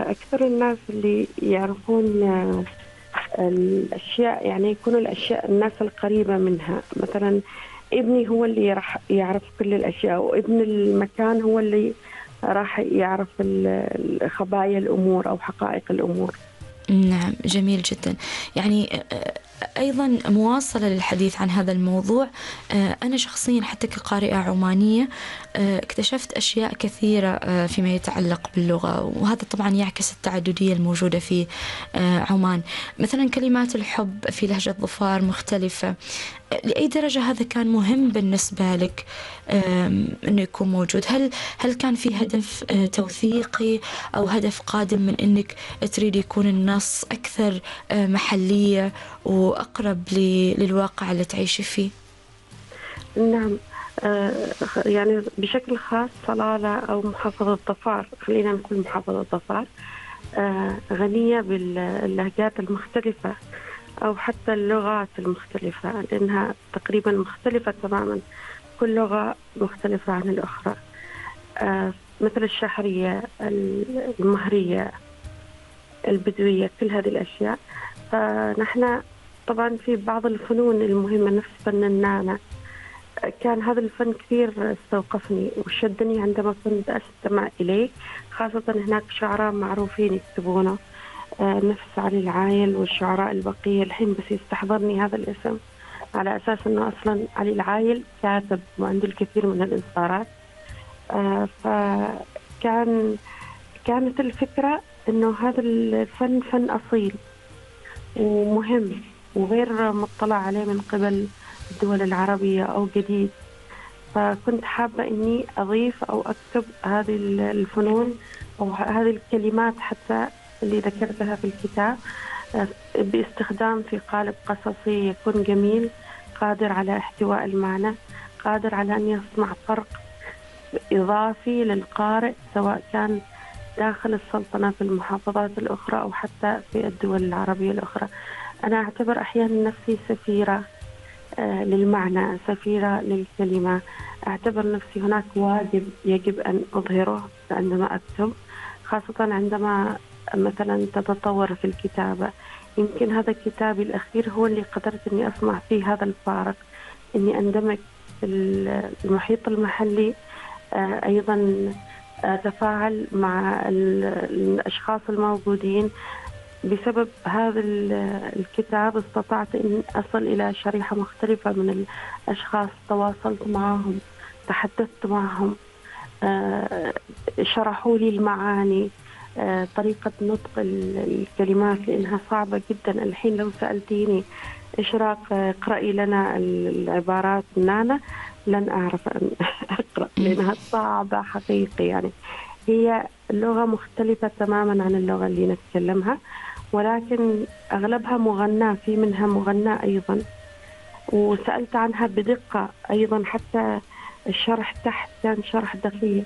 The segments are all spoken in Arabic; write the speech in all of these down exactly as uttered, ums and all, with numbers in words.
أكثر الناس اللي يعرفون آه، الأشياء، يعني يكونوا الأشياء الناس القريبة منها. مثلا ابني هو اللي راح يعرف كل الأشياء، وابن المكان هو اللي راح يعرف ال- خبايا الأمور أو حقائق الأمور. نعم، جميل جدا. يعني آه، أيضا مواصلة للحديث عن هذا الموضوع، آه، أنا شخصيا حتى كقارئة عمانية آه، اكتشفت أشياء كثيرة آه، فيما يتعلق باللغة، وهذا طبعا يعكس التعددية الموجودة في آه، عمان. مثلا كلمات الحب في لهجة ظفار مختلفة. لأي درجة هذا كان مهم بالنسبة لك آم، أنه يكون موجود؟ هل هل كان في هدف آه، توثيقي أو هدف قادم من أنك تريد يكون النص أكثر آه، محلية وأقرب ل- للواقع اللي تعيشي فيه؟ نعم. آه، يعني بشكل خاص صلالة أو محافظة ظفار، خلينا نقول محافظة ظفار، آه، غنية باللهجات المختلفة أو حتى اللغات المختلفة، لأنها تقريبا مختلفة تماما، كل لغة مختلفة عن الأخرى. آه، مثل الشحرية، المهرية، البدوية، كل هذه الأشياء. فنحن طبعا في بعض الفنون المهمة نفس فن النانة، كان هذا الفن كثير استوقفني وشدني عندما كنت أستمع إليه، خاصة هناك شعراء معروفين يكتبونه، آه، نفس علي العايل والشعراء البقية. الحين بس يستحضرني هذا الاسم على أساس أنه أصلا علي العايل كاتب وعنده الكثير من الإصدارات. آه، فكان كانت الفكرة أنه هذا الفن فن أصيل ومهم وغير مطلع عليه من قبل الدول العربية أو جديد. فكنت حابة إني أضيف أو أكتب هذه الفنون أو هذه الكلمات حتى اللي ذكرتها في الكتاب، آه، باستخدام في قالب قصصي يكون جميل، قادر على احتواء المعنى، قادر على أن يصنع فرق إضافي للقارئ، سواء كان داخل السلطنة في المحافظات الأخرى أو حتى في الدول العربية الأخرى. أنا أعتبر أحيانا نفسي سفيرة آه، للمعنى، سفيرة للكلمة. أعتبر نفسي هناك واجب يجب أن أظهره عندما أكتب، خاصة عندما مثلا تتطور في الكتابة. يمكن هذا كتابي الأخير هو اللي قدرت أني أصنع فيه هذا الفارق، أني أندمج في المحيط المحلي، آه، أيضا أتفاعل مع الأشخاص الموجودين. بسبب هذا الكتاب استطعت أن أصل إلى شريحة مختلفة من الأشخاص، تواصلت معهم، تحدثت معهم، آه، شرحوا لي المعاني، آه، طريقة نطق الكلمات لأنها صعبة جدا. الحين لو سألتيني إيش رأيك اقرأي لنا العبارات نانا، لن أعرف أن أقرأ لأنها صعبة حقيقي. يعني هي اللغة مختلفة تماما عن اللغة اللي نتكلمها، ولكن أغلبها مغناة، في منها مغناة أيضا، وسألت عنها بدقة أيضا، حتى الشرح تحت كان شرح دقيق،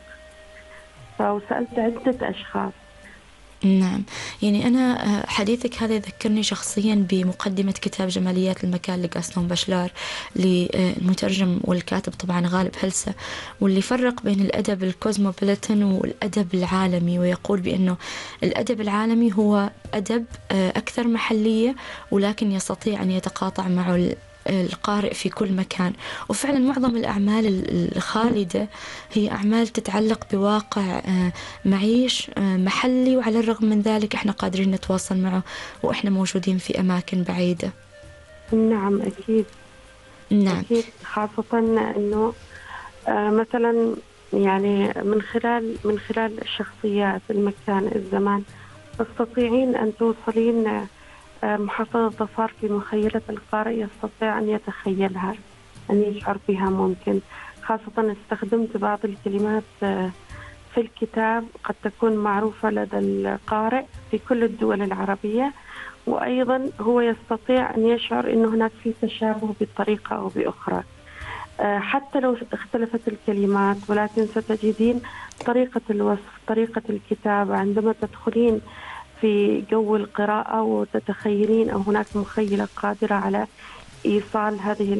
فسألت عدة أشخاص. نعم، يعني أنا آه، حديثك هذا يذكرني شخصيا بمقدمة كتاب جماليات المكان لغاسton باشلار للمترجم والكاتب طبعا غالب هلسة، واللي فرق بين الأدب الكوزموبوليتان والأدب العالمي، ويقول بأنه الأدب العالمي هو أدب آه، أكثر محلية، ولكن يستطيع أن يتقاطع معه القارئ في كل مكان. وفعلا معظم الأعمال الخالدة هي أعمال تتعلق بواقع معيش محلي، وعلى الرغم من ذلك احنا قادرين نتواصل معه واحنا موجودين في أماكن بعيدة. نعم أكيد. نعم. أكيد، خاصة أنه آه، مثلا يعني من خلال من خلال الشخصيات، المكان، الزمان، تستطيعين أن توصلين آه، محافظة ظفار في مخيلة القارئ، يستطيع أن يتخيلها، أن يشعر بها ممكن. خاصة استخدمت بعض الكلمات آه، في الكتاب قد تكون معروفة لدى القارئ في كل الدول العربية، وأيضا هو يستطيع أن يشعر أن هناك في تشابه بطريقة أو بأخرى، آه، حتى لو اختلفت الكلمات، ولكن ستجدين طريقة الوصف، طريقة الكتابة عندما تدخلين في جو القراءة وتتخيلين أو هناك مخيلة قادرة على إيصال هذه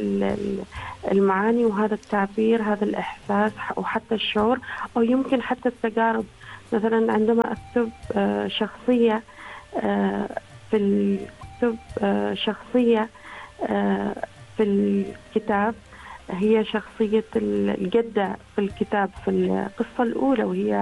المعاني وهذا التعبير، هذا الإحساس وحتى الشعور، أو يمكن حتى التجارب مثلا عندما أكتب شخصية في الكتب شخصية في الكتاب، هي شخصية الجدة في الكتاب في القصة الأولى، وهي